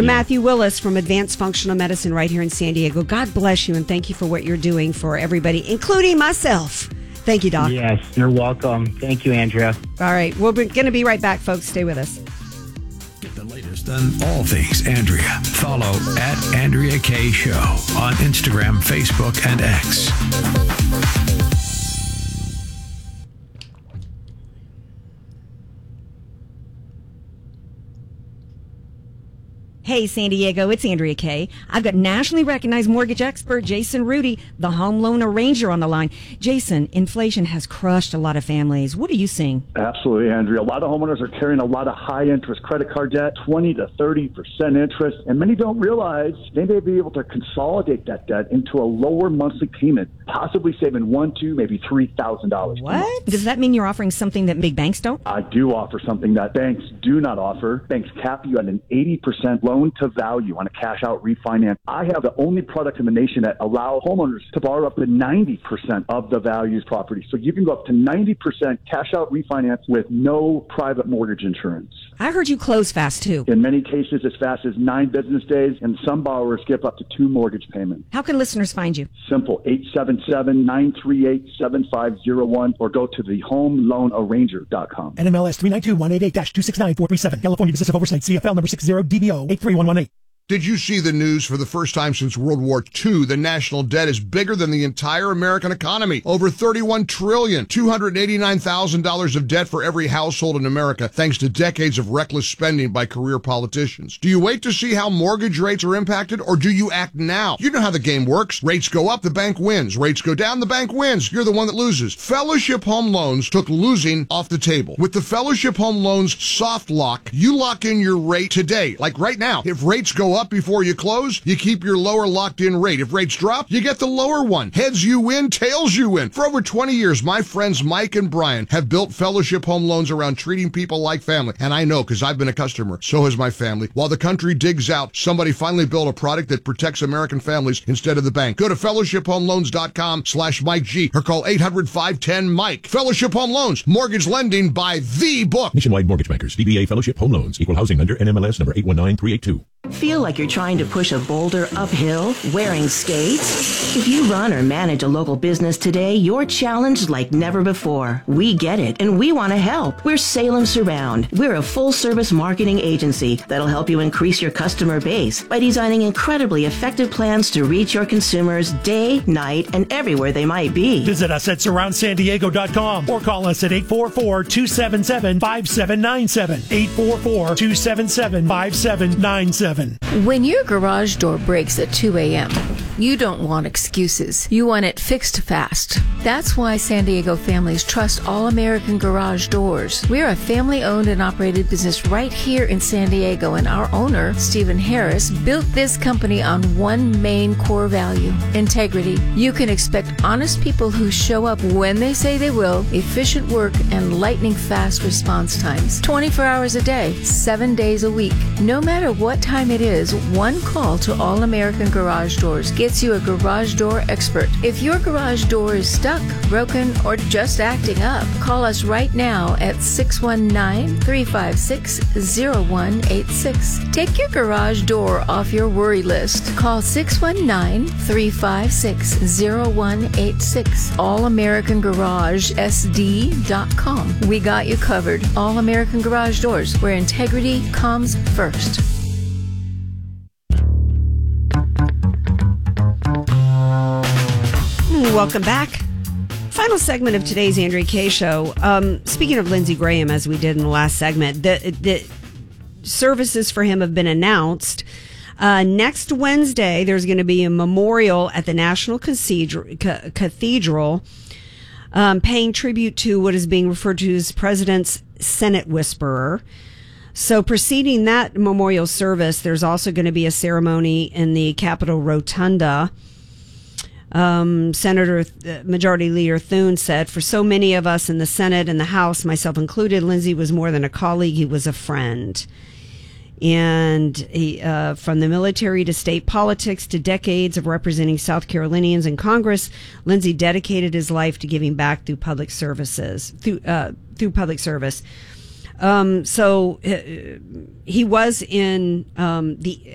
Matthew Willis from Advanced Functional Medicine right here in San Diego. God bless you, and thank you for what you're doing for everybody, including myself. Thank you, Doc. Yes, you're welcome. Thank you, Andrea. All right, we're going to be right back, folks. Stay with us. Get the latest on all things Andrea. Follow at Andrea K. Show on Instagram, Facebook, and X. Hey, San Diego, it's Andrea Kay. I've got nationally recognized mortgage expert Jason Rudy, the home loan arranger, on the line. Jason, inflation has crushed a lot of families. What are you seeing? Absolutely, Andrea. A lot of homeowners are carrying a lot of high-interest credit card debt, 20 to 30% interest, and many don't realize they may be able to consolidate that debt into a lower monthly payment, possibly saving $1,000, maybe $3,000. What? Does that mean you're offering something that big banks don't? I do offer something that banks do not offer. Banks cap you at an 80% loan to value on a cash out refinance. I have the only product in the nation that allow homeowners to borrow up to 90% of the value's property. So you can go up to 90% cash out refinance with no private mortgage insurance. I heard you close fast, too. In many cases, as fast as 9 business days, and some borrowers skip up to 2 mortgage payments. How can listeners find you? Simple, 877-938-7501, or go to thehomeloanarranger.com. NMLS 392-188-269437. California Business of Oversight, CFL number 60DBO 83118. Did you see the news? For the first time since World War II, the national debt is bigger than the entire American economy. Over $31 trillion, $289,000 of debt for every household in America, thanks to decades of reckless spending by career politicians. Do you wait to see how mortgage rates are impacted, or do you act now? You know how the game works. Rates go up, the bank wins. Rates go down, the bank wins. You're the one that loses. Fellowship Home Loans took losing off the table. With the Fellowship Home Loans soft lock, you lock in your rate today. Like right now, if rates go up before you close, you keep your lower locked-in rate. If rates drop, you get the lower one. Heads you win, tails you win. For over 20 years, my friends Mike and Brian have built Fellowship Home Loans around treating people like family. And I know, because I've been a customer. So has my family. While the country digs out, somebody finally built a product that protects American families instead of the bank. Go to fellowshiphomeloans.com/Mike G or call 800-510-MIKE. Fellowship Home Loans, mortgage lending by the book. Nationwide Mortgage Bankers, DBA Fellowship Home Loans, equal housing lender, NMLS number 819382. Feel like you're trying to push a boulder uphill wearing skates? If you run or manage a local business today, you're challenged like never before. We get it, and we want to help. We're Salem Surround. We're a full-service marketing agency that'll help you increase your customer base by designing incredibly effective plans to reach your consumers day, night, and everywhere they might be. Visit us at surroundsandiego.com or call us at 844-277-5797. 844-277-5797. When your garage door breaks at 2 a.m., you don't want excuses. You want it fixed fast. That's why San Diego families trust All American Garage Doors. We're a family-owned and operated business right here in San Diego, and our owner, Stephen Harris, built this company on one main core value: integrity. You can expect honest people who show up when they say they will, efficient work, and lightning-fast response times. 24 hours a day, 7 days a week. No matter what time it is, one call to All American Garage Doors gets you a garage door expert. If your garage door is stuck, broken, or just acting up, call us right now at 619-356-0186. Take your garage door off your worry list. Call 619-356-0186. AllAmericanGarageSD.com. We got you covered. All American Garage Doors, where integrity comes first. Welcome back. Final segment of today's Andrea Kay Show. Speaking of Lindsey Graham, as we did in the last segment, the services for him have been announced. Next Wednesday, there's going to be a memorial at the National Cathedral paying tribute to what is being referred to as President's Senate Whisperer. So preceding that memorial service, there's also going to be a ceremony in the Capitol Rotunda. Senator Majority Leader Thune said, "For so many of us in the Senate and the House, myself included, Lindsey was more than a colleague, he was a friend." And he, from the military to state politics to decades of representing South Carolinians in Congress, Lindsey dedicated his life to giving back through public services, through public service. So he was in